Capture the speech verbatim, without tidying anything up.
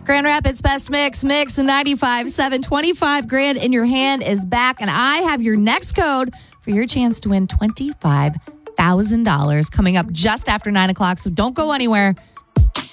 Grand Rapids Best Mix, Mix ninety-five seven, twenty-five grand in your hand is back. And I have your next code for your chance to win twenty-five thousand dollars coming up just after nine o'clock. So don't go anywhere.